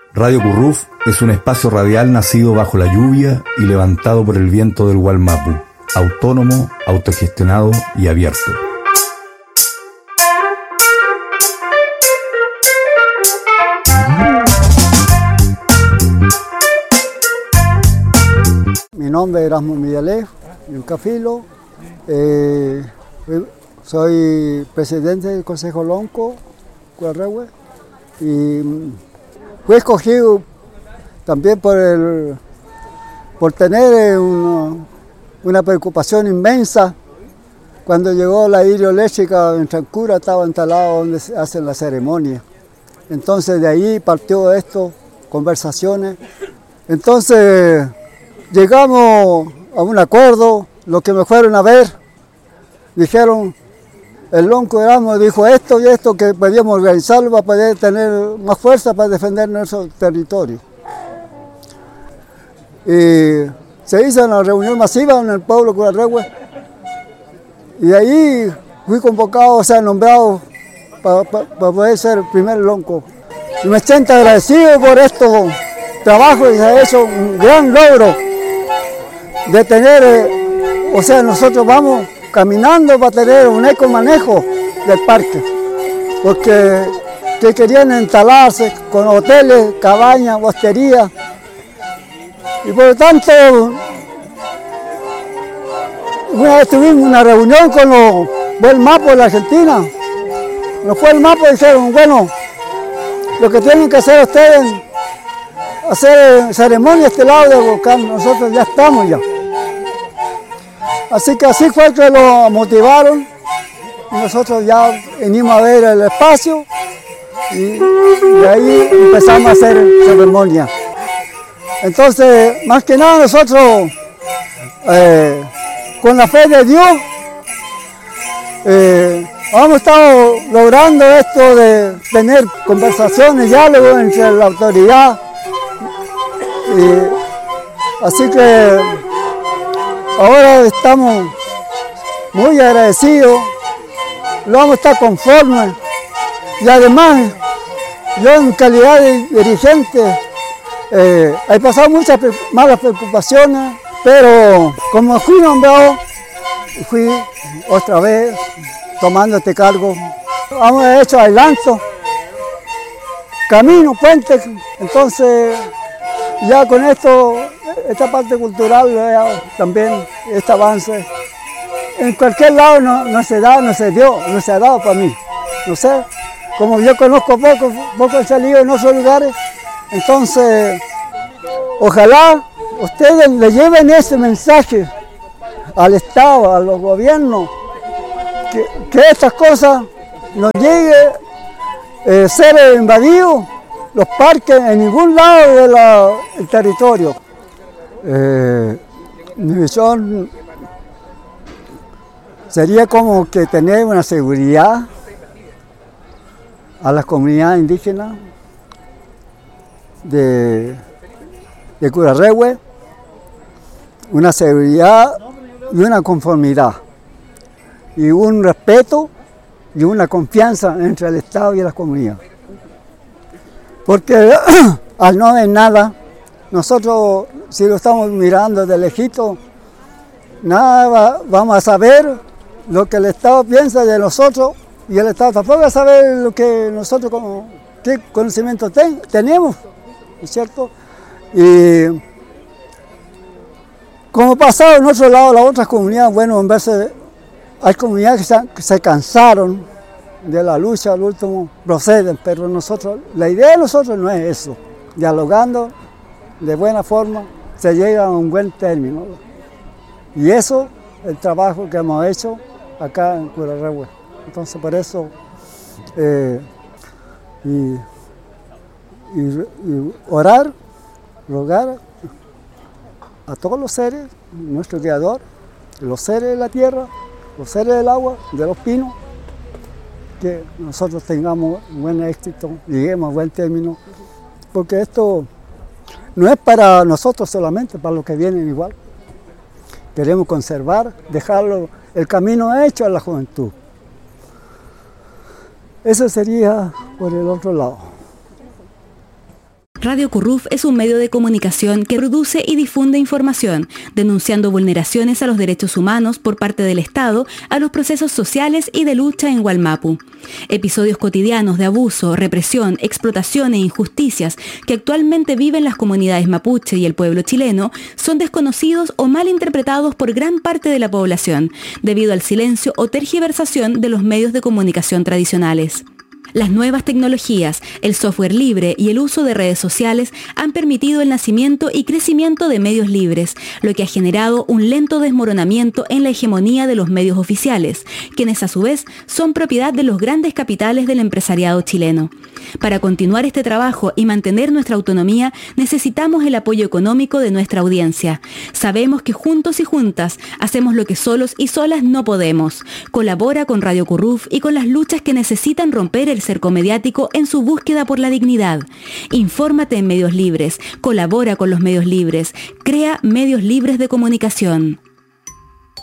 Radio Curruf es un espacio radial nacido bajo la lluvia y levantado por el viento del Wallmapu, autónomo, autogestionado y abierto. Mi nombre es Erasmo Midalé, Yucafilo. Soy presidente del Consejo Lonco, Curarrehue, y fui escogido también por tener una preocupación inmensa. Cuando llegó la hidroeléctrica en Trancura, estaba instalado donde se hacen la ceremonia. Entonces de ahí partió esto, conversaciones. Entonces llegamos a un acuerdo, los que me fueron a ver dijeron, el Lonco Erasmo dijo esto y esto, que podíamos organizarlo para poder tener más fuerza para defender nuestro territorio. Y se hizo una reunión masiva en el pueblo de Curarrehue y de ahí fui convocado, o sea, nombrado para poder ser el primer Lonco. Y me siento agradecido por estos trabajos y se ha hecho un gran logro de tener, o sea, nosotros vamos caminando para tener un ecomanejo del parque, porque que querían instalarse con hoteles, cabañas, hosterías, y por lo tanto, una vez tuvimos una reunión con los Wallmapu de la Argentina. Los Wallmapu dijeron, bueno, lo que tienen que hacer ustedes, hacer ceremonia a este lado del volcán, nosotros ya estamos ya. Así que así fue que lo motivaron y nosotros ya venimos a ver el espacio y de ahí empezamos a hacer ceremonia. Entonces, más que nada nosotros, con la fe de Dios, hemos estado logrando esto de tener conversaciones, diálogos entre la autoridad. Así que ahora estamos muy agradecidos, vamos a estar conformes y además yo en calidad de dirigente he pasado muchas malas preocupaciones, pero como fui nombrado, fui otra vez tomando este cargo. Hemos hecho adelanto, camino, puentes, entonces ya con esto, esta parte cultural, también este avance, en cualquier lado no se da, no se dio, no se ha dado para mí. No sé, como yo conozco poco he salido en otros lugares, entonces ojalá ustedes le lleven ese mensaje al Estado, a los gobiernos, que estas cosas no lleguen a ser invadidos los parques en ningún lado del territorio. Mi visión sería como que tener una seguridad a las comunidades indígenas de Curarrehue, una seguridad y una conformidad, y un respeto y una confianza entre el Estado y las comunidades. Porque al no haber nada, nosotros si lo estamos mirando de lejito, nada vamos a saber lo que el Estado piensa de nosotros y el Estado tampoco va a saber lo que nosotros qué conocimiento tenemos, ¿no es cierto? Y como pasado en otro lado, las otras comunidades, bueno, en vez de, hay comunidades que se cansaron de la lucha, al último proceden, pero la idea de nosotros no es eso. Dialogando de buena forma se llega a un buen término. Y eso es el trabajo que hemos hecho acá en Curarrehue. Entonces por eso y orar, rogar a todos los seres, nuestro Creador, los seres de la tierra, los seres del agua, de los pinos, que nosotros tengamos buen éxito, lleguemos a buen término, porque esto no es para nosotros solamente, para los que vienen igual. Queremos conservar, dejarlo, el camino hecho a la juventud. Eso sería por el otro lado. Radio Curruf es un medio de comunicación que produce y difunde información, denunciando vulneraciones a los derechos humanos por parte del Estado a los procesos sociales y de lucha en Wallmapu. Episodios cotidianos de abuso, represión, explotación e injusticias que actualmente viven las comunidades mapuche y el pueblo chileno son desconocidos o mal interpretados por gran parte de la población, debido al silencio o tergiversación de los medios de comunicación tradicionales. Las nuevas tecnologías, el software libre y el uso de redes sociales han permitido el nacimiento y crecimiento de medios libres, lo que ha generado un lento desmoronamiento en la hegemonía de los medios oficiales, quienes a su vez son propiedad de los grandes capitales del empresariado chileno. Para continuar este trabajo y mantener nuestra autonomía, necesitamos el apoyo económico de nuestra audiencia. Sabemos que juntos y juntas hacemos lo que solos y solas no podemos. Colabora con Radio Curruf y con las luchas que necesitan romper el cerco mediático en su búsqueda por la dignidad. Infórmate en medios libres, colabora con los medios libres, crea medios libres de comunicación.